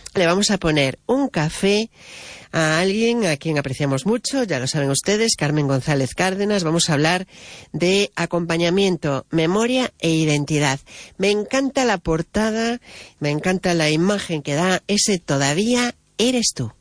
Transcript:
le vamos a poner un café a alguien a quien apreciamos mucho, ya lo saben ustedes, Carmen González Cárdenas. Vamos a hablar de acompañamiento, memoria e identidad. Me encanta la portada, me encanta la imagen que da ese "Todavía eres tú".